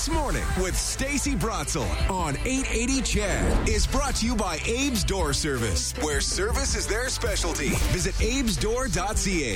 This Morning with Stacey Brotzel on 880 Chad is brought to you by Abe's Door Service, where service is their specialty. Visit abesdoor.ca.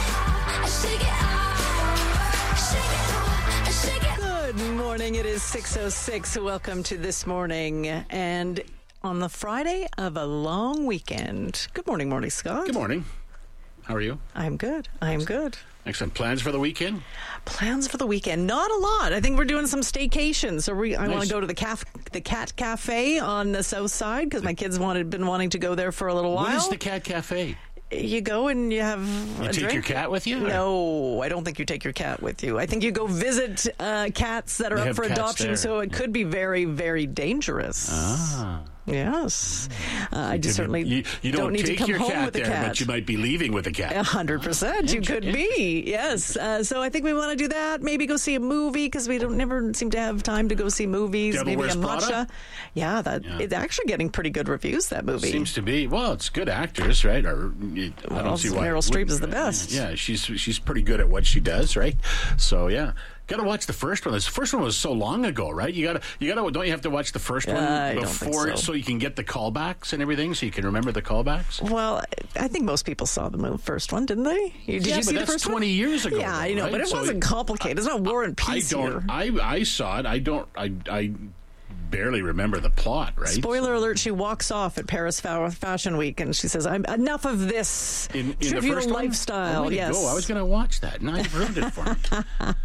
Good morning. It is 6:06. Welcome to This Morning. And on the Friday of a long weekend. Good morning, Morning Scott. Good morning. How are you? I'm good. Excellent. Plans for the weekend? Plans for the weekend? Not a lot. I think we're doing some staycations. So I want to go to the Cat Cafe on the south side because my kids been wanting to go there for a little while. What is the Cat Cafe? You go and you have You a take drink. your cat with you? No, I don't think you take your cat with you. I think you go visit cats that are They up have for cats adoption, there. so it could be very, very dangerous. Ah. Yes. I just certainly You don't need to take come your home cat with a there, cat. but you might be leaving with a cat. 100%. You could be. Yes. So I think we want to do that. Maybe go see a movie because we never seem to have time to go see movies. Devil Maybe Wears a matcha. Prada? Yeah, it's actually getting pretty good reviews, that movie. Seems to be. Well, it's good actors, right? I don't see why. Meryl Streep is the best. Yeah, she's pretty good at what she does, right? So, yeah. Got to watch the first one. This first one was so long ago, right? You got to. Don't you have to watch the first one I don't before think so. you can get the callbacks and everything, so you can remember the callbacks? Well, I think most people saw the first one, didn't they? Did you see but the first that's 20 one? years ago. Yeah, I know, right? but it So wasn't complicated. It's not War and Peace here. I saw it. I barely remember the plot, right? Spoiler alert, she walks off at Paris Fashion Week and she says, I'm enough of this In the trivial first one? lifestyle. Oh, way to yes. go. I was going to watch that. Now you've ruined it for me.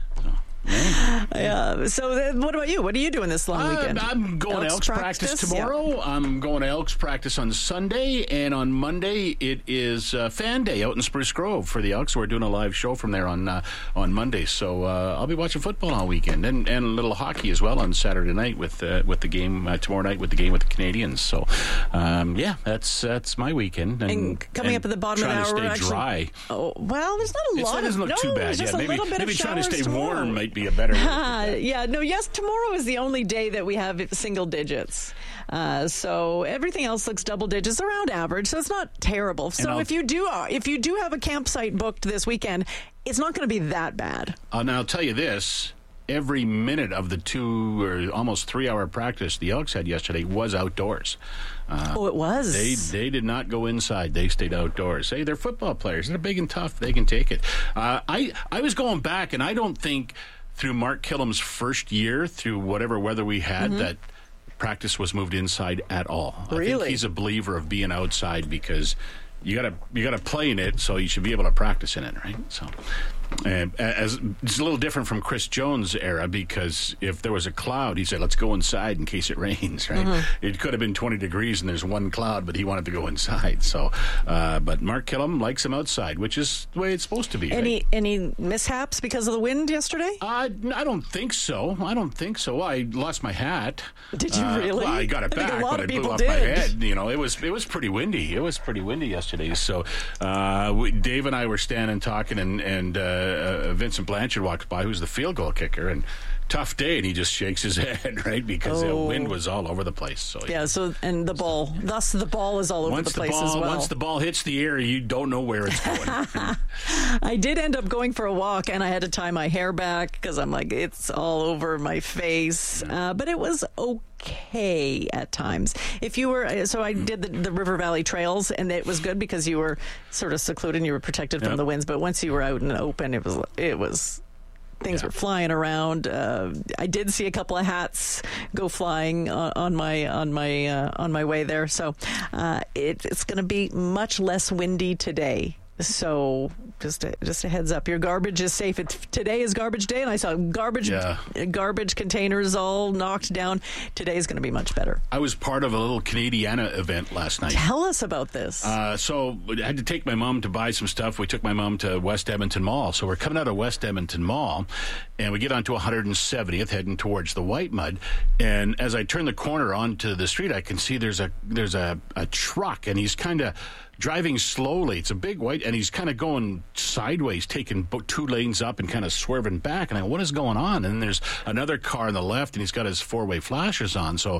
Yeah. So what about you? What are you doing this long weekend? I'm going to Elks practice tomorrow. Yeah. I'm going to Elks practice on Sunday. And on Monday, it is Fan Day out in Spruce Grove for the Elks. We're doing a live show from there on Monday. So I'll be watching football all weekend and a little hockey as well on Saturday night with the game tomorrow night with the game with the Canadians. So, that's my weekend. And coming up at the bottom of the hour, trying to stay dry. Oh, well, there's not a lot It doesn't of... look too bad. Just Yeah, a little bit maybe of trying to showers stay tomorrow. warm might be a better way to do that. Yeah, no, yes, tomorrow is the only day that we have single digits. So everything else looks double digits, around average, so it's not terrible. So if you do have a campsite booked this weekend, it's not going to be that bad. And I'll tell you this. Every minute of the 2 or almost 3 hour practice the Elks had yesterday was outdoors. It was. They did not go inside. They stayed outdoors. Hey, they're football players. They're big and tough. They can take it. I was going back, and I don't think through Mark Killam's first year, through whatever weather we had, that practice was moved inside at all. Really? I think he's a believer of being outside because you gotta play in it, so you should be able to practice in it, right? So. As it's a little different from Chris Jones' era, because if there was a cloud, he said, let's go inside in case it rains, right? It could have been 20 degrees and there's one cloud, but he wanted to go inside. So, but Mark Killam likes him outside, which is the way it's supposed to be. Any mishaps because of the wind yesterday? I don't think so. Well, I lost my hat. Did you really? Well, I got it back, I think a lot but of it blew people off did. my head. You know, it was pretty windy. It was pretty windy yesterday. So Dave and I were standing talking, and Vincent Blanchard walked by, who's the field goal kicker, and tough day, and he just shakes his head, right, because the wind was all over the place. So yeah. So and the ball is all over the place as well. Once the ball hits the air, you don't know where it's going. I did end up going for a walk, and I had to tie my hair back because I'm like, it's all over my face. But it was okay at times. If you were, so I did the River Valley trails, and it was good because you were sort of secluded and you were protected from the winds. But once you were out in the open, it was. Things were flying around. I did see a couple of hats go flying on my way there. So it's going to be much less windy today. So just a heads up, your garbage is safe. Today is garbage day, and I saw garbage containers all knocked down. Today is going to be much better. I was part of a little Canadiana event last night. Tell us about this. So I had to take my mom to buy some stuff. We took my mom to West Edmonton Mall. So we're coming out of West Edmonton Mall, and we get onto 170th, heading towards the White Mud. And as I turn the corner onto the street, I can see there's a truck, and he's kind of driving slowly. It's a big white, and he's kind of going sideways, taking 2 lanes up and kind of swerving back. And I go, what is going on? And then there's another car on the left, and he's got his 4-way flashers on. So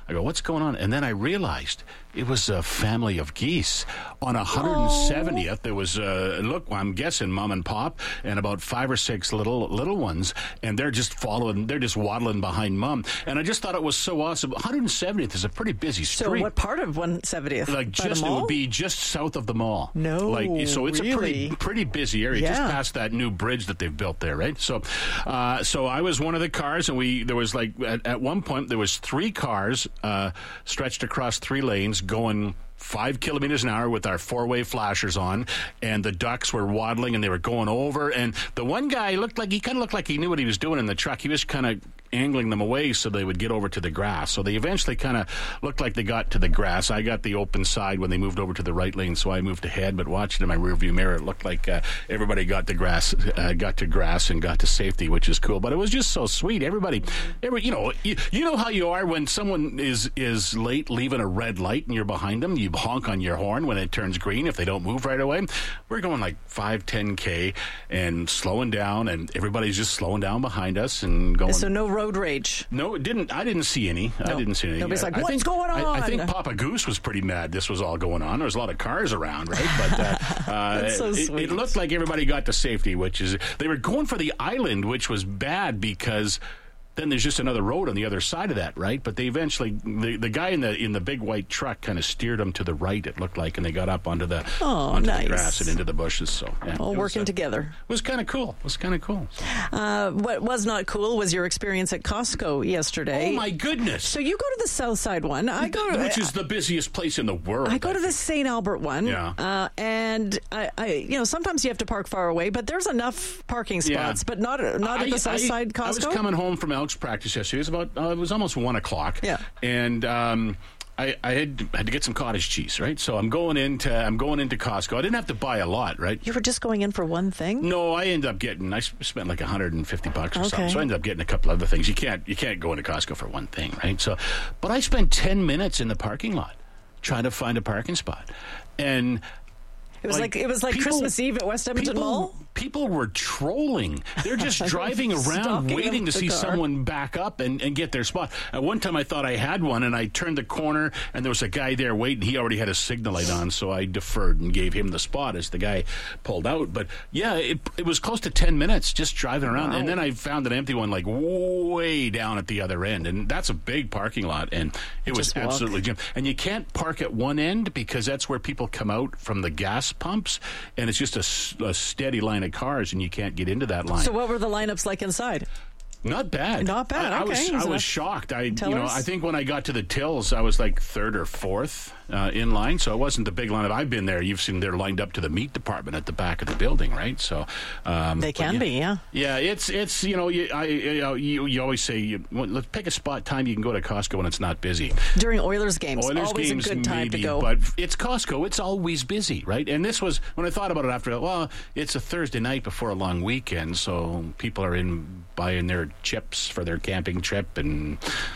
I go, what's going on? And then I realized it was a family of geese. On 170th, there was, I'm guessing Mom and Pop and about 5 or 6 little ones, and they're just waddling behind Mom. And I just thought it was so awesome. 170th is a pretty busy street. So what part of 170th? It would be just south of the mall. No, so it's really? a pretty busy area, just past that new bridge that they've built there, right? So I was one of the cars, and there was at one point there was 3 cars stretched across 3 lanes going 5 kilometers an hour with our 4-way flashers on, and the ducks were waddling and they were going over, and the one guy looked like he knew what he was doing in the truck. He was kind of angling them away so they would get over to the grass. So they eventually kind of looked like they got to the grass. I got the open side when they moved over to the right lane, so I moved ahead, but watching in my rearview mirror, it looked like everybody got to grass and got to safety, which is cool. But it was just so sweet. Everybody, you know how you are when someone is late leaving a red light and you're behind them. You honk on your horn when it turns green if they don't move right away. We're going like 5-10K and slowing down, and everybody's just slowing down behind us and going. So no road rage? No, it didn't. I didn't see any. No. I didn't see any. Nobody's like, what's going on? I think Papa Goose was pretty mad this was all going on. There was a lot of cars around, right? But That's so sweet. It looked like everybody got to safety, which is, they were going for the island, which was bad because then there's just another road on the other side of that, right? But they eventually, the guy in the big white truck kind of steered them to the right, it looked like, and they got up onto the grass and into the bushes. So all working together. It was kind of cool. What was not cool was your experience at Costco yesterday. Oh my goodness! So you go to the South Side one. Which is the busiest place in the world. I go to the St. Albert one. Yeah. And I sometimes you have to park far away, but there's enough parking spots, but not at the South Side Costco. I was coming home from Elks practice yesterday. It was almost 1:00. Yeah. And I had to get some cottage cheese, right? So I'm going into Costco. I didn't have to buy a lot, right? You were just going in for one thing? No, I spent like $150 or something. So I ended up getting a couple other things. You can't go into Costco for one thing, right? So, but I spent 10 minutes in the parking lot trying to find a parking spot, and it was like Christmas Eve at West Edmonton Mall. People were trolling. They're just driving around waiting to see someone back up and get their spot. At one time, I thought I had one, and I turned the corner, and there was a guy there waiting. He already had a signal light on, so I deferred and gave him the spot as the guy pulled out. But yeah, it was close to 10 minutes just driving around, and then I found an empty one like way down at the other end, and that's a big parking lot, and it was absolutely jammed. And you can't park at one end because that's where people come out from the gas pumps, and it's just a steady line of cars, and you can't get into that line. So what were the lineups like inside? Not bad. Okay. I was shocked. I think when I got to the tills, I was like 3rd or 4th in line, so it wasn't the big lineup. I've been there. You've seen they're lined up to the meat department at the back of the building, right? So they can be, yeah. Yeah, it's you always say let's pick a spot time you can go to Costco when it's not busy. During Oilers games, always a good time to go. But it's Costco. It's always busy, right? And this was when I thought about it after. Well, it's a Thursday night before a long weekend, so people are in buying their chips for their camping trip and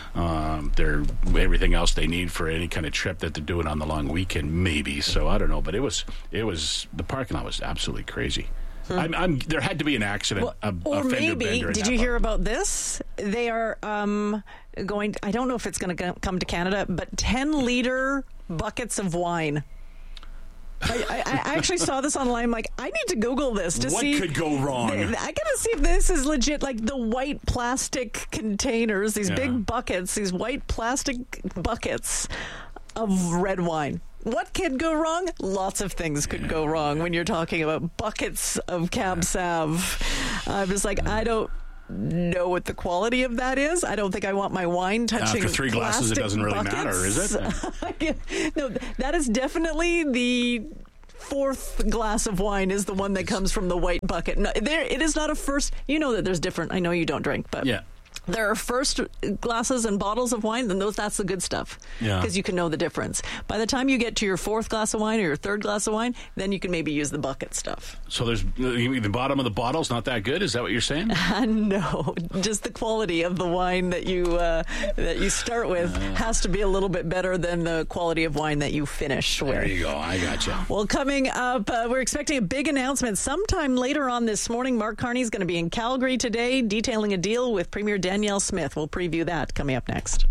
their everything else they need for any kind of trip that they're doing on the long weekend, maybe. So I don't know, but it was the parking lot was absolutely crazy. There had to be an accident. Or maybe, did you hear about this? They are going. I don't know if it's going to come to Canada, but 10-liter buckets of wine. I actually saw this online. I'm like, I need to Google this to see what could go wrong. I gotta see if this is legit. Like the white plastic containers, these big buckets, these white plastic buckets of red wine. What could go wrong? Lots of things could go wrong when you're talking about buckets of Cab Sav. I'm just like, I don't know what the quality of that is. I don't think I want my wine touching after 3 glasses. It doesn't really matter, is it? No, that is definitely the 4th glass of wine is the one that comes from the white bucket. No, it is not a first. You know that there's different. I know you don't drink, but yeah. There are first glasses and bottles of wine, then that's the good stuff. Yeah. Because you can know the difference. By the time you get to your 4th glass of wine or your 3rd glass of wine, then you can maybe use the bucket stuff. So there's the bottom of the bottle's not that good? Is that what you're saying? No, just the quality of the wine that you start with has to be a little bit better than the quality of wine that you finish with. There you go. I gotcha. Well, coming up, we're expecting a big announcement sometime later on this morning. Mark Carney's going to be in Calgary today, detailing a deal with Premier Danielle Smith. We'll preview that coming up next.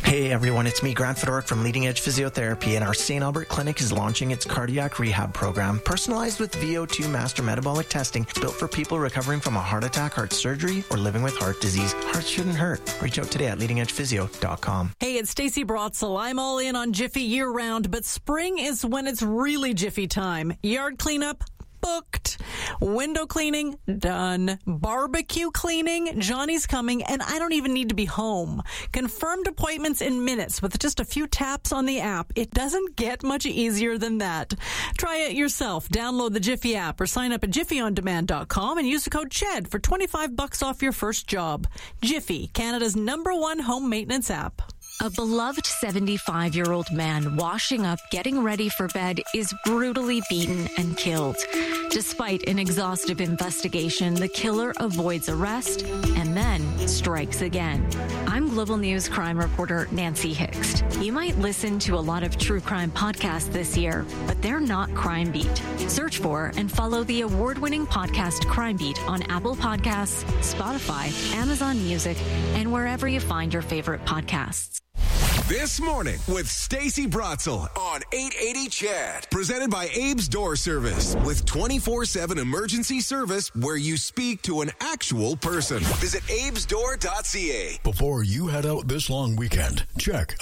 Hey everyone, it's me, Grant Fedoruk from Leading Edge Physiotherapy, and our St. Albert Clinic is launching its cardiac rehab program, personalized with VO2 master metabolic testing. It's built for people recovering from a heart attack, heart surgery, or living with heart disease. Hearts shouldn't hurt. Reach out today at leadingedgephysio.com. Hey, it's Stacey Brotzel. I'm all in on Jiffy year-round, but spring is when it's really Jiffy time. Yard cleanup? Booked. Window cleaning, done. Barbecue cleaning, Johnny's coming, and I don't even need to be home. Confirmed appointments in minutes with just a few taps on the app. It doesn't get much easier than that. Try it yourself. Download the Jiffy app or sign up at jiffyondemand.com and use the code CHED for $25 off your first job. Jiffy, Canada's #1 home maintenance app. A beloved 75-year-old man washing up, getting ready for bed, is brutally beaten and killed. Despite an exhaustive investigation, the killer avoids arrest and then strikes again. I'm Global News crime reporter Nancy Hixt. You might listen to a lot of true crime podcasts this year, but they're not Crime Beat. Search for and follow the award-winning podcast Crime Beat on Apple Podcasts, Spotify, Amazon Music, and wherever you find your favorite podcasts. This morning with Stacey Brotzel on 880 CHED. Presented by Abe's Door Service. With 24/7 emergency service where you speak to an actual person. Visit abesdoor.ca. Before you head out this long weekend, check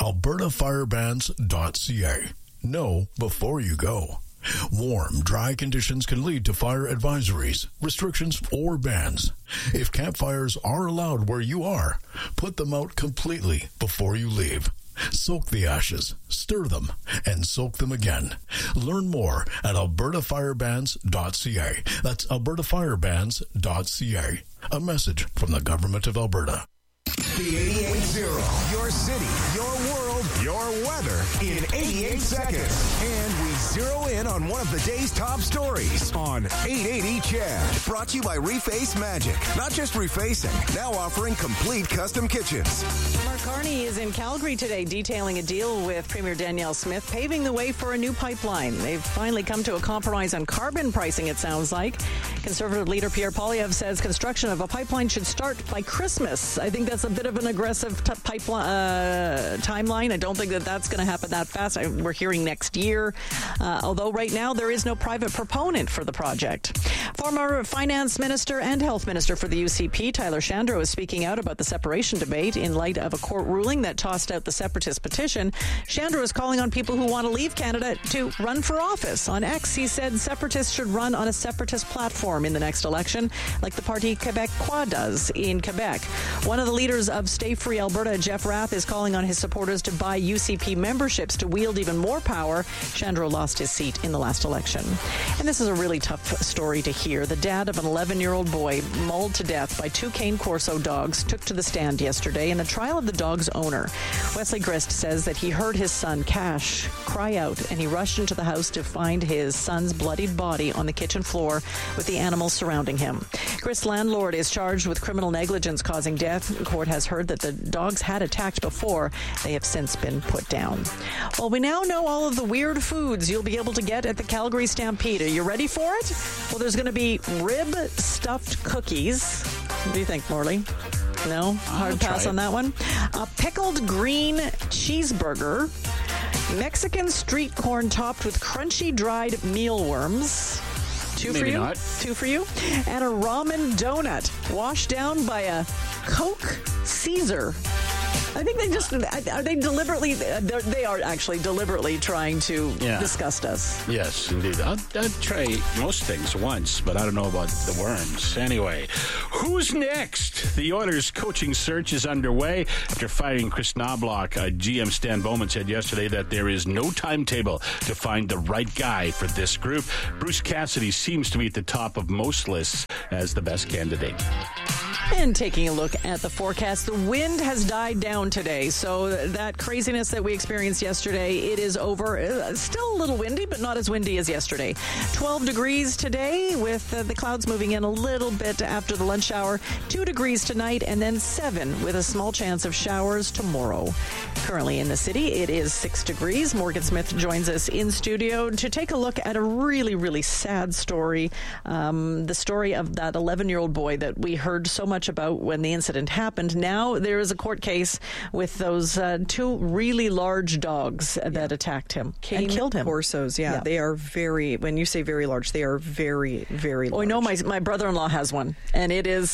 albertafirebans.ca. Know before you go. Warm, dry conditions can lead to fire advisories, restrictions, or bans. If campfires are allowed where you are, put them out completely before you leave. Soak the ashes, stir them, and soak them again. Learn more at albertafirebans.ca. That's albertafirebans.ca. A message from the Government of Alberta. The 88.0. Your city, your world, your weather in 88 seconds. And we zero in on one of the day's top stories on 880 CHED. Brought to you by Reface Magic. Not just refacing, now offering complete custom kitchens. Mark Carney is in Calgary today detailing a deal with Premier Danielle Smith, paving the way for a new pipeline. They've finally come to a compromise on carbon pricing, it sounds like. Conservative leader Pierre Poilievre says construction of a pipeline should start by Christmas. I think that's a bit of an aggressive timeline. I don't think that that's going to happen that fast. We're hearing next year, although right now there is no private proponent for the project. Former finance minister and health minister for the UCP, Tyler Shandro, is speaking out about the separation debate in light of a court ruling that tossed out the separatist petition. Shandro is calling on people who want to leave Canada to run for office. On X, he said separatists should run on a separatist platform in the next election, like the Parti Québécois does in Quebec. One of the leaders of Stay Free Alberta, Jeff Rath, is calling on his supporters to buy UCP memberships to wield even more power. Shandro lost his seat in the last election. And this is a really tough story to hear. The dad of an 11-year-old boy mauled to death by 2 Cane Corso dogs took to the stand yesterday in the trial of the dog's owner. Wesley Grist says that he heard his son, Cash, cry out, and he rushed into the house to find his son's bloodied body on the kitchen floor with the animals surrounding him. Grist's landlord is charged with criminal negligence causing death. The court has heard that the dogs had attacked before. They have since been put down. Well, we now know all of the weird foods you'll be able to get at the Calgary Stampede. Are you ready for it? Well, there's going to be rib stuffed cookies. What do you think, Morley? No? Hard pass on that one. A pickled green cheeseburger. Mexican street corn topped with crunchy dried mealworms. Two for you? Not. 2 for you. And a ramen donut washed down by a Coke Caesar. I think they just, are they deliberately, they are actually deliberately trying to disgust us. Yes, indeed. I'll try most things once, but I don't know about the worms. Anyway, who's next? The Oilers coaching search is underway. After firing Chris Knobloch, GM Stan Bowman said yesterday that there is no timetable to find the right guy for this group. Bruce Cassidy seems to be at the top of most lists as the best candidate. And taking a look at the forecast, the wind has died down today. So that craziness that we experienced yesterday, it is over. Still a little windy, but not as windy as yesterday. 12 degrees today with the clouds moving in a little bit after the lunch hour. 2 degrees tonight and then 7 with a small chance of showers tomorrow. Currently in the city, it is 6 degrees. Morgan Smith joins us in studio to take a look at a really, really sad story. The story of that 11-year-old boy that we heard so much much about when the incident happened. Now there is a court case with those two really large dogs that attacked him and killed him. Corsos, they are very, when you say very large, they are very, very large. Oh, I know my brother-in-law has one, and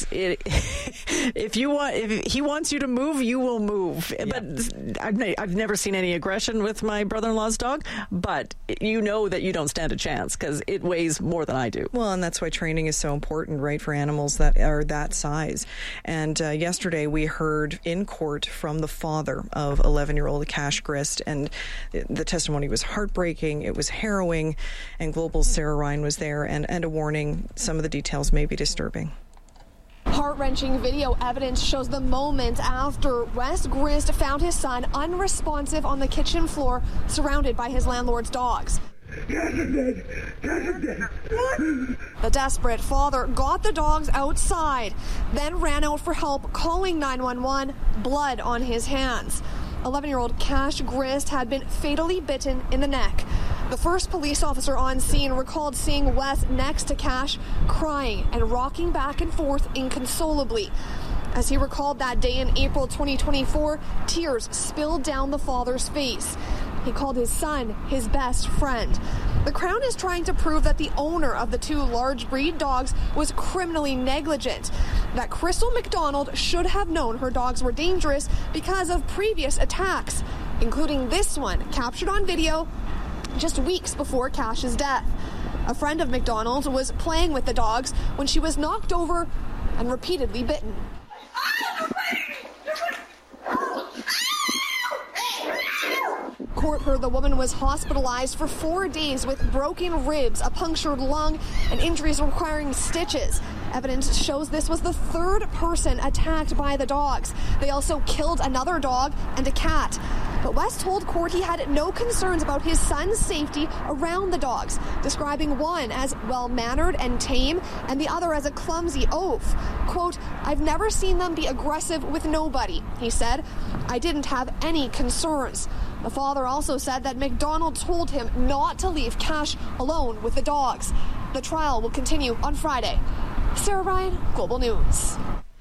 if he wants you to move, you will move. Yeah. But I've never seen any aggression with my brother-in-law's dog, but you know that you don't stand a chance because it weighs more than I do. Well, and that's why training is so important, right, for animals that are that size. And yesterday we heard in court from the father of 11-year-old Cash Grist, and the testimony was heartbreaking. It was harrowing, and Global's Sarah Ryan was there, and a warning, some of the details may be disturbing. Heart-wrenching video evidence shows the moment after Wes Grist found his son unresponsive on the kitchen floor, surrounded by his landlord's dogs. The desperate father got the dogs outside, then ran out for help, calling 911, blood on his hands. 11-year-old Cash Grist had been fatally bitten in the neck. The first police officer on scene recalled seeing Wes next to Cash, crying and rocking back and forth inconsolably. As he recalled that day in April 2024, tears spilled down the father's face. He called his son his best friend. The Crown is trying to prove that the owner of the two large breed dogs was criminally negligent, that Crystal McDonald should have known her dogs were dangerous because of previous attacks, including this one captured on video just weeks before Cash's death. A friend of McDonald was playing with the dogs when she was knocked over and repeatedly bitten. Court heard the woman was hospitalized for 4 days with broken ribs, a punctured lung, and injuries requiring stitches. Evidence shows this was the third person attacked by the dogs. They also killed another dog and a cat. But Wes told court he had no concerns about his son's safety around the dogs, describing one as well-mannered and tame and the other as a clumsy oaf. Quote, "I've never seen them be aggressive with nobody," he said. "I didn't have any concerns." The father also said that McDonald told him not to leave Cash alone with the dogs. The trial will continue on Friday. Sarah Ryan, Global News.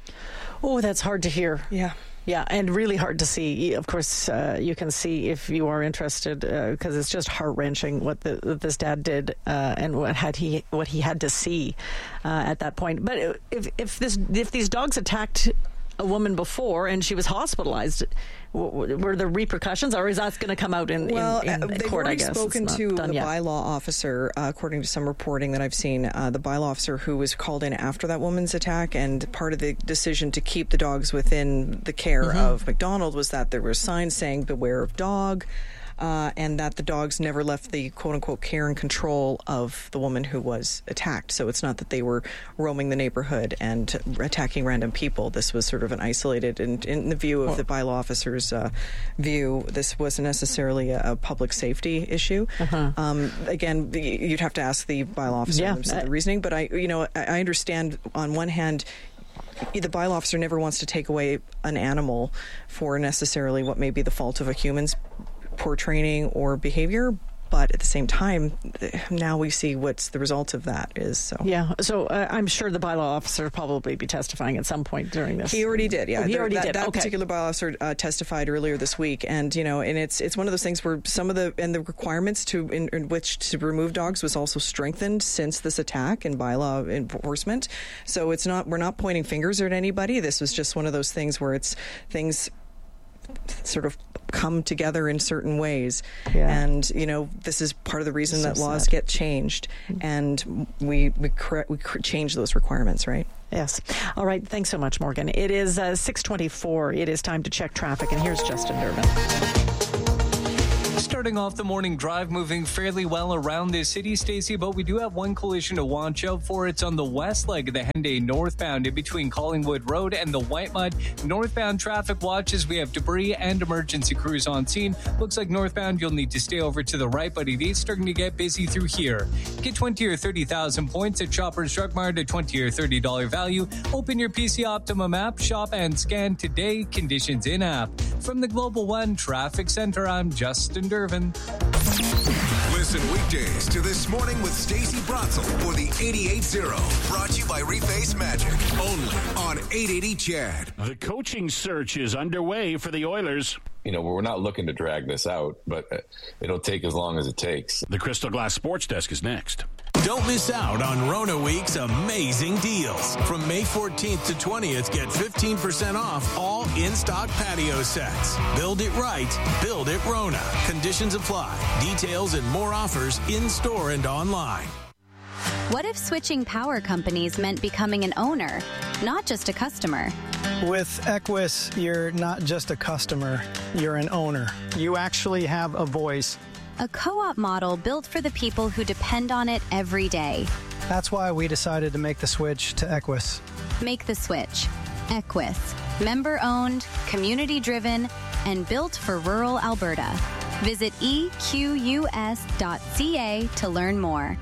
Oh, that's hard to hear. Yeah. Yeah, and really hard to see. Of course, you can see if you are interested, because it's just heart-wrenching what this dad did and what he had to see at that point. But if these dogs attacked a woman before and she was hospitalized, were there repercussions, or is that going to come out in court? I guess they've spoken to the bylaw officer, according to some reporting that I've seen. The bylaw officer who was called in after that woman's attack, and part of the decision to keep the dogs within the care of McDonald was that there were signs saying "Beware of dog." And that the dogs never left the quote-unquote care and control of the woman who was attacked. So it's not that they were roaming the neighborhood and attacking random people. This was sort of an isolated, and in the view of the bylaw officer's view, this wasn't necessarily a public safety issue. Again, you'd have to ask the bylaw officer the reasoning, but I understand on one hand, the bylaw officer never wants to take away an animal for necessarily what may be the fault of a human's poor training or behavior, but at the same time, now we see what's the result of that is. So I'm sure the bylaw officer will probably be testifying at some point during this. He already did. Yeah, he already did. That particular bylaw officer testified earlier this week, and and it's one of those things where some of the requirements in which to remove dogs was also strengthened since this attack and bylaw enforcement. So we're not pointing fingers at anybody. This was just one of those things where things sort of come together in certain ways, and this is part of the reason that laws get changed, and we change those requirements, right? Yes. All right. Thanks so much, Morgan. It is 6:24. It is time to check traffic, and here's Justin Durbin. Starting off the morning drive, moving fairly well around this city, Stacey, but we do have one collision to watch out for. It's on the west leg of the Henday northbound in between Collingwood Road and the White Mud. Northbound traffic watches, we have debris and emergency crews on scene. Looks like northbound you'll need to stay over to the right, but it is starting to get busy through here. Get 20 or 30,000 points at Shoppers Drug Mart, a $20 or $30 value. Open your PC Optimum app, shop and scan today. Conditions in app. From the Global One Traffic Center, I'm Justin Durbin. Listen weekdays to This Morning with Stacey Bratzel for the 88.0. Brought to you by Reface Magic. Only on 880 CHED. The coaching search is underway for the Oilers. We're not looking to drag this out, but it'll take as long as it takes. The Crystal Glass Sports Desk is next. Don't miss out on Rona Week's amazing deals. From May 14th to 20th, get 15% off all in-stock patio sets. Build it right. Build it Rona. Conditions apply. Details and more offers in-store and online. What if switching power companies meant becoming an owner, not just a customer? With Equus, you're not just a customer, you're an owner. You actually have a voice. A co-op model built for the people who depend on it every day. That's why we decided to make the switch to Equus. Make the switch. Equus. Member-owned, community-driven, and built for rural Alberta. Visit equs.ca to learn more.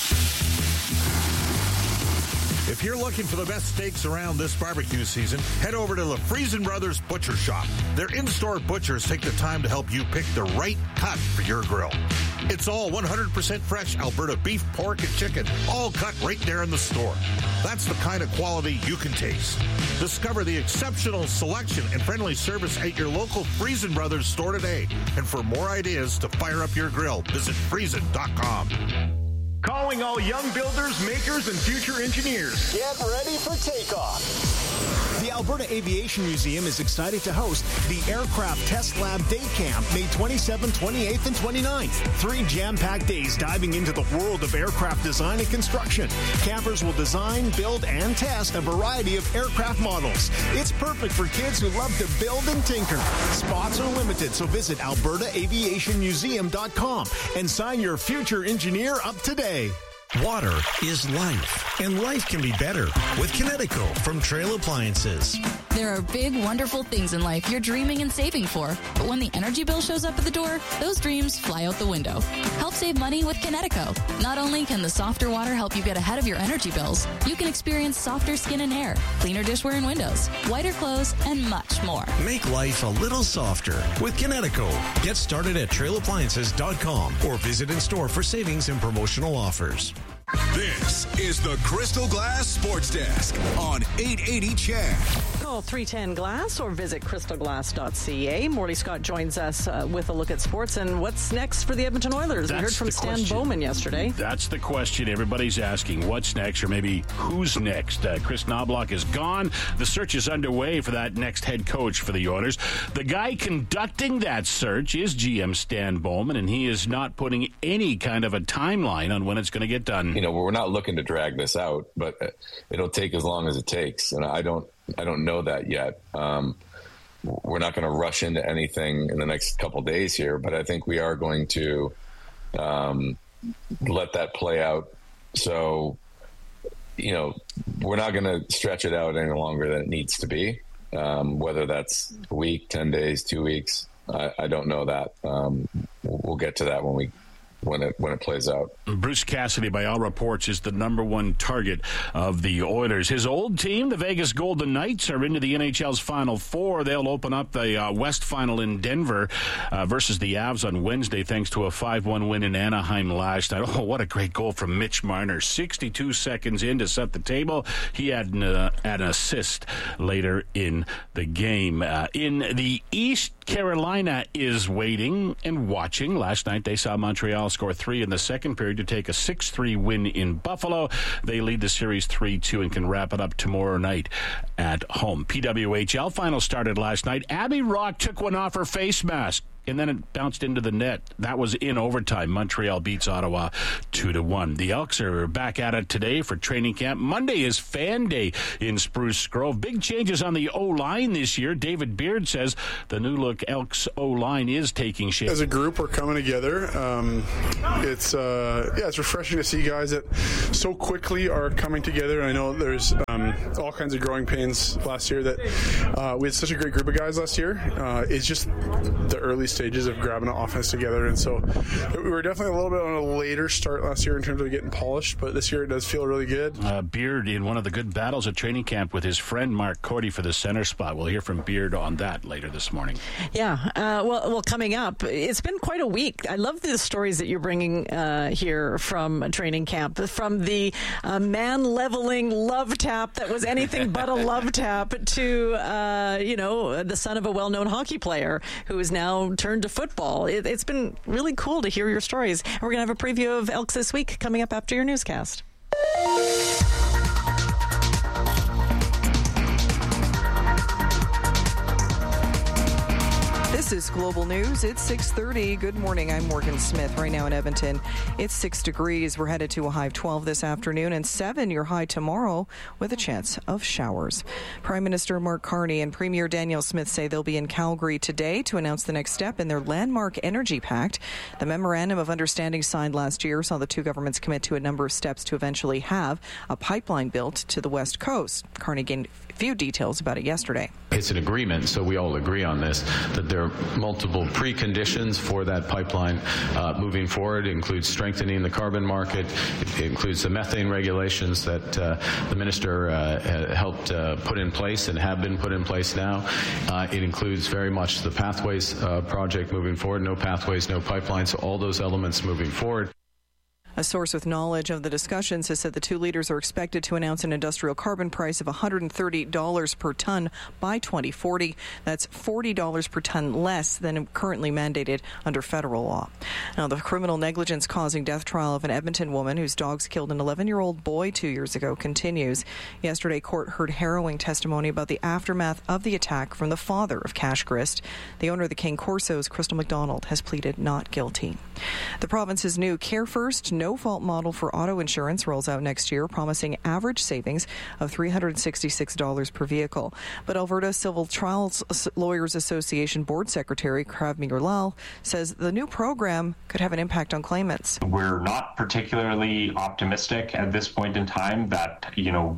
If you're looking for the best steaks around this barbecue season, head over to the Friesen Brothers Butcher Shop. Their in-store butchers take the time to help you pick the right cut for your grill. It's all 100% fresh Alberta beef, pork, and chicken, all cut right there in the store. That's the kind of quality you can taste. Discover the exceptional selection and friendly service at your local Friesen Brothers store today. And for more ideas to fire up your grill, visit Friesen.com. Calling all young builders, makers, and future engineers. Get ready for takeoff. The Alberta Aviation Museum is excited to host the Aircraft Test Lab Day Camp, May 27th, 28th, and 29th. 3 jam-packed days diving into the world of aircraft design and construction. Campers will design, build, and test a variety of aircraft models. It's perfect for kids who love to build and tinker. Spots are limited, so visit albertaaviationmuseum.com and sign your future engineer up today. Water is life, and life can be better with Kinetico from Trail Appliances. There are big, wonderful things in life you're dreaming and saving for, but when the energy bill shows up at the door, those dreams fly out the window. Help save money with Kinetico. Not only can the softer water help you get ahead of your energy bills, you can experience softer skin and hair, cleaner dishware and windows, whiter clothes, and much more. Make life a little softer with Kinetico. Get started at trailappliances.com or visit in store for savings and promotional offers. This is the Crystal Glass Sports Desk on 880 CHED. Call 310 Glass or visit crystalglass.ca. Morley Scott joins us with a look at sports. And what's next for the Edmonton Oilers? We heard from Stan Bowman yesterday. That's the question everybody's asking. What's next, or maybe who's next? Chris Knobloch is gone. The search is underway for that next head coach for the Oilers. The guy conducting that search is GM Stan Bowman, and he is not putting any kind of a timeline on when it's going to get done. We're not looking to drag this out, but it'll take as long as it takes. And I don't know that yet. We're not going to rush into anything in the next couple of days here, but I think we are going to let that play out. So, we're not going to stretch it out any longer than it needs to be. Whether that's a week, 10 days, 2 weeks, I don't know that. We'll get to that when it plays out. Bruce Cassidy, by all reports, is the number one target of the Oilers. His old team, the Vegas Golden Knights, are into the NHL's Final Four. They'll open up the West Final in Denver versus the Avs on Wednesday, thanks to a 5-1 win in Anaheim last night. Oh, what a great goal from Mitch Marner. 62 seconds in to set the table. He had an assist later in the game. In the East, Carolina is waiting and watching. Last night they saw Montreal score 3 in the second period to take a 6-3 win in Buffalo. They lead the series 3-2 and can wrap it up tomorrow night at home. PWHL final started last night. Abby Rock took one off her face mask, and then it bounced into the net. That was in overtime. Montreal beats Ottawa 2-1. The Elks are back at it today for training camp. Monday is Fan Day in Spruce Grove. Big changes on the O-line this year. David Beard says the new look Elks O-line is taking shape. As a group, we're coming together. It's refreshing to see guys that so quickly are coming together. I know there's all kinds of growing pains last year that we had such a great group of guys last year. It's just the early stages of grabbing an offense together. And so we were definitely a little bit on a later start last year in terms of getting polished, but this year it does feel really good. Beard in one of the good battles at training camp with his friend Mark Cordy for the center spot. We'll hear from Beard on that later this morning. Yeah. Well, coming up, it's been quite a week. I love the stories that you're bringing here from training camp, from the man-leveling love tap that was anything but a love tap to, the son of a well-known hockey player who is now turned to football. It's been really cool to hear your stories. And we're going to have a preview of Elks this week coming up after your newscast. This is Global News. It's 6:30. Good morning. I'm Morgan Smith. Right now in Edmonton, it's 6 degrees. We're headed to a high of 12 this afternoon and 7 your high tomorrow with a chance of showers. Prime Minister Mark Carney and Premier Danielle Smith say they'll be in Calgary today to announce the next step in their landmark energy pact. The memorandum of understanding signed last year saw the two governments commit to a number of steps to eventually have a pipeline built to the West Coast. Carney gained a few details about it yesterday. It's an agreement, so we all agree on this, that there are multiple preconditions for that pipeline moving forward. It includes strengthening the carbon market. It includes the methane regulations that the minister helped put in place and have been put in place now. It includes very much the Pathways project moving forward. No pathways, no pipelines, so all those elements moving forward. A source with knowledge of the discussions has said the two leaders are expected to announce an industrial carbon price of $130 per ton by 2040. That's $40 per ton less than currently mandated under federal law. Now, the criminal negligence causing death trial of an Edmonton woman whose dogs killed an 11-year-old boy 2 years ago continues. Yesterday, court heard harrowing testimony about the aftermath of the attack from the father of Cash Grist. The owner of the King Corsos, Crystal McDonald, has pleaded not guilty. The province's new Care First no-fault model for auto insurance rolls out next year, promising average savings of $366 per vehicle. But Alberta Civil Trials Lawyers Association Board Secretary Krav Mirlal says the new program could have an impact on claimants. We're not particularly optimistic at this point in time that,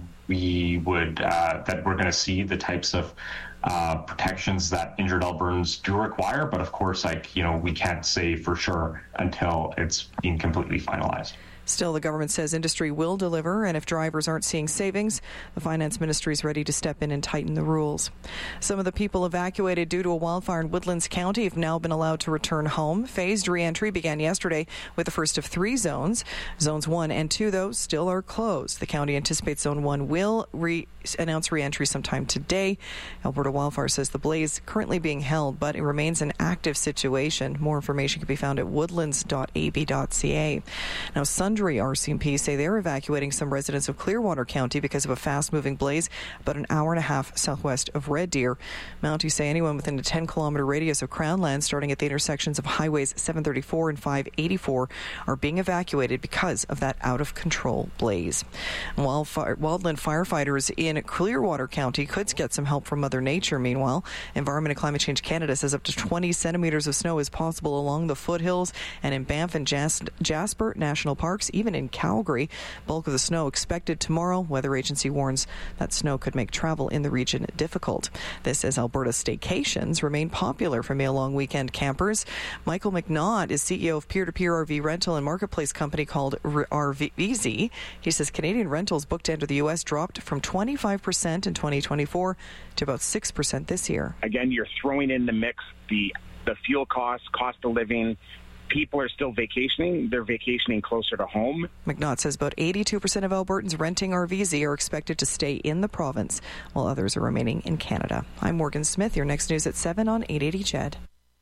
we would that we're going to see the types of protections that injured Albertans do require, but of course, we can't say for sure until it's being completely finalized. Still, the government says industry will deliver, and if drivers aren't seeing savings, the finance ministry is ready to step in and tighten the rules. Some of the people evacuated due to a wildfire in Woodlands County have now been allowed to return home. Phased re-entry began yesterday with the first of 3 zones. Zones 1 and 2, though, still are closed. The county anticipates Zone 1 will announce re-entry sometime today. Alberta Wildfire says the blaze currently being held, but it remains an active situation. More information can be found at woodlands.ab.ca. Now, sundry RCMP say they're evacuating some residents of Clearwater County because of a fast-moving blaze about an hour and a half southwest of Red Deer. Mounties say anyone within a 10-kilometer radius of Crownland, starting at the intersections of Highways 734 and 584, are being evacuated because of that out-of-control blaze. Wildland firefighters in Clearwater County could get some help from Mother Nature. Meanwhile, Environment and Climate Change Canada says up to 20 centimeters of snow is possible along the foothills and in Banff and Jasper National Parks, even in Calgary. Bulk of the snow expected tomorrow. Weather agency warns that snow could make travel in the region difficult. This as Alberta staycations remain popular for May-long weekend campers. Michael McNaught is CEO of peer-to-peer RV rental and marketplace company called RVZ. He says Canadian rentals booked to enter the U.S. dropped from 25% in 2024 to about 6% this year. Again, you're throwing in the mix the fuel costs, cost of living. People are still vacationing. They're vacationing closer to home. McNaught says about 82% of Albertans renting RVZ are expected to stay in the province, while others are remaining in Canada. I'm Morgan Smith. Your next news at 7 on 880 CHED.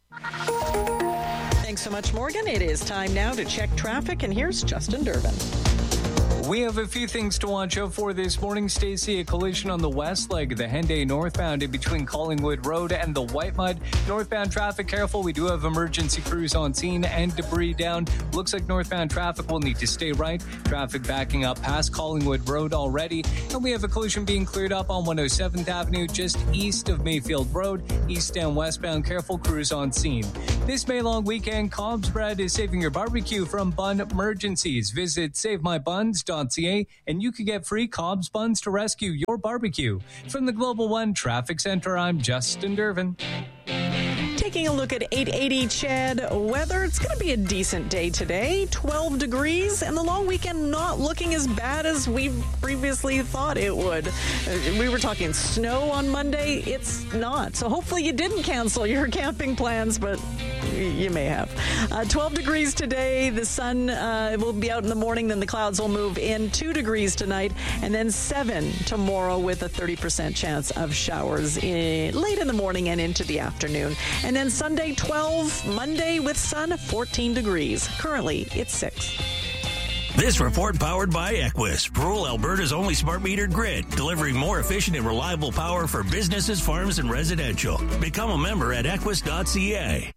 Thanks so much, Morgan. It is time now to check traffic, and here's Justin Durbin. We have a few things to watch out for this morning, Stacey. A collision on the west leg of the Henday northbound in between Collingwood Road and the White Mud. Northbound traffic, careful. We do have emergency crews on scene and debris down. Looks like northbound traffic will need to stay right. Traffic backing up past Collingwood Road already. And we have a collision being cleared up on 107th Avenue just east of Mayfield Road. East and westbound, careful, crews on scene. This May-long weekend, Cobb's Bread is saving your barbecue from bun emergencies. Visit SaveMyBuns.ca and you can get free Cobb's buns to rescue your barbecue. From the Global One Traffic Center, I'm Justin Durbin. Take taking a look at 880 Chad weather. It's going to be a decent day today, 12 degrees, and the long weekend not looking as bad as we previously thought it would. We were talking snow on Monday. It's not. So hopefully you didn't cancel your camping plans, but you may have. 12 degrees today. The sun will be out in the morning, then the clouds will move in. 2 degrees tonight, and then 7 tomorrow with a 30% chance of showers late in the morning and into the afternoon. And then Sunday, 12, Monday with sun, 14 degrees. Currently, it's 6. This report powered by Equus, rural Alberta's only smart metered grid, delivering more efficient and reliable power for businesses, farms, and residential. Become a member at equus.ca.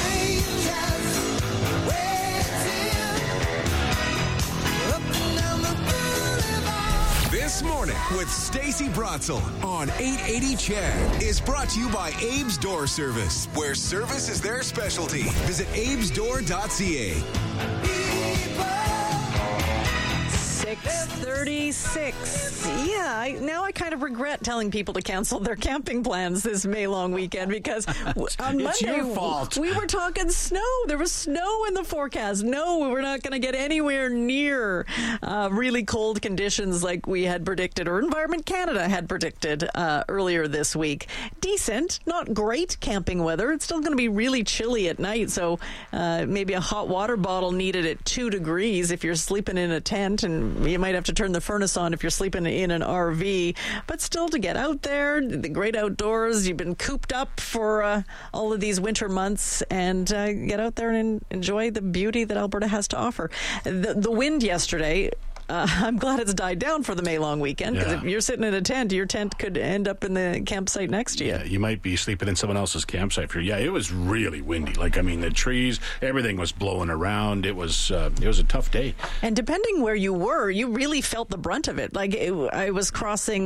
This Morning with Stacey Bratzel on 880 Chad is brought to you by Abe's Door Service, where service is their specialty. Visit abesdoor.ca. 6:36. Yeah, now I kind of regret telling people to cancel their camping plans this May long weekend because on it's Monday your fault. we were talking snow. There was snow in the forecast. No, we were not going to get anywhere near really cold conditions like we had predicted, or Environment Canada had predicted earlier this week. Decent, not great camping weather. It's still going to be really chilly at night, so maybe a hot water bottle needed at 2 degrees if you're sleeping in a tent, and you might have to turn the furnace on if you're sleeping in an RV. But still, to get out there, the great outdoors, you've been cooped up for all of these winter months, and get out there and enjoy the beauty that Alberta has to offer. The wind yesterday, I'm glad it's died down for the May long weekend, because if you're sitting in a tent, your tent could end up in the campsite next to you. Yeah, you might be sleeping in someone else's campsite. It was really windy. The trees, everything was blowing around. It was a tough day. And depending where you were, you really felt the brunt of it. I was crossing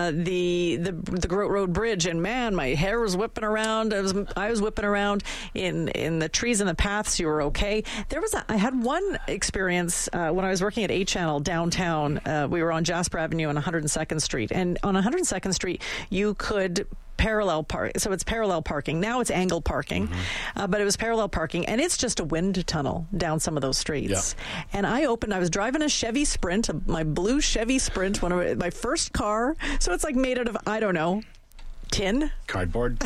the Groat Road Bridge, and man, my hair was whipping around. I was whipping around in the trees and the paths. You were okay. I had one experience when I was working at A-Channel downtown. We were on Jasper Avenue on 102nd Street, and on 102nd Street you could parallel park. So it's parallel parking. Now it's angle parking, but it was parallel parking, and it's just a wind tunnel down some of those streets. Yeah. And I was driving a Chevy Sprint, my blue Chevy Sprint, my first car. So it's made out of, I don't know, tin? Cardboard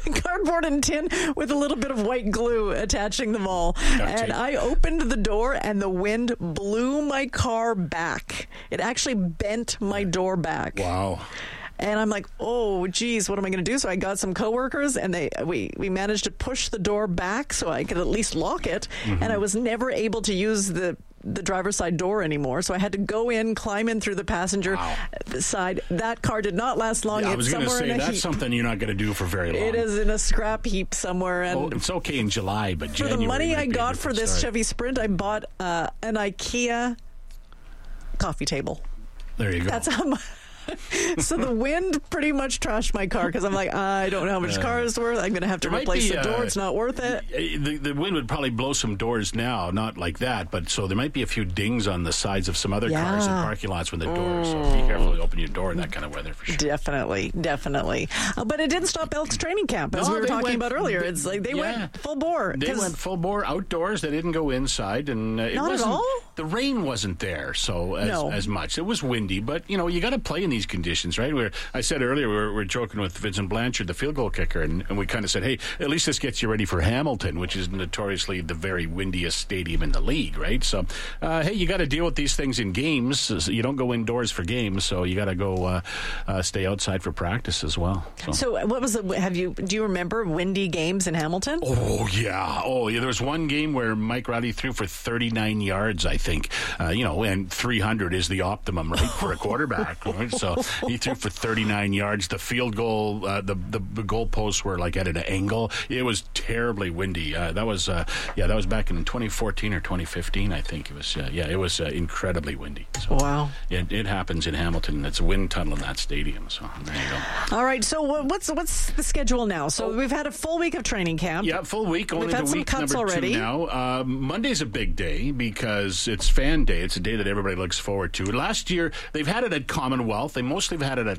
and tin with a little bit of white glue attaching them all. And I opened the door, and the wind blew my car back. It actually bent my door back. Wow. And I'm like, oh, geez, what am I going to do? So I got some coworkers, and we managed to push the door back so I could at least lock it. Mm-hmm. And I was never able to use the driver's side door anymore, so I had to go in, climb in through the passenger side. That car did not last long. I was going to say, that's something you're not going to do for very long. It is in a scrap heap somewhere. And it's okay in July, but for January, the money I got for this Chevy Sprint, I bought an IKEA coffee table. There you go. That's how much. So the wind pretty much trashed my car, because I'm like, I don't know how much the car is worth. I'm going to have to replace the door. It's not worth it. The wind would probably blow some doors now, not like that, but so there might be a few dings on the sides of some other cars in parking lots with the doors. So be careful to open your door in that kind of weather, for sure. Definitely. But it didn't stop Elks Training Camp, as we were talking about earlier. It's they went full bore. They went full bore outdoors. They didn't go inside, and not at all. The rain wasn't there, so as much. It was windy, but you got to play in these conditions, right? I said earlier we were joking with Vincent Blanchard, the field goal kicker, and we kind of said, hey, at least this gets you ready for Hamilton, which is notoriously the very windiest stadium in the league, right? So, hey, you got to deal with these things in games. So you don't go indoors for games, so you got to go stay outside for practice as well. So what was do you remember windy games in Hamilton? Oh yeah. There was one game where Mike Riley threw for 39 yards, I think. And 300 is the optimum, right, for a quarterback. Right? So he threw for 39 yards. The field goal, the goalposts were at an angle. It was terribly windy. That was back in 2014 or 2015, I think. It was it was incredibly windy. So, wow. It happens in Hamilton. It's a wind tunnel in that stadium. So there you go. All right. So what's the schedule now? So we've had a full week of training camp. Yeah, full week. Only we've had the week some cuts number already. 2 now. Monday's a big day because it's fan day. It's a day that everybody looks forward to. Last year they've had it at Commonwealth. They mostly have had it at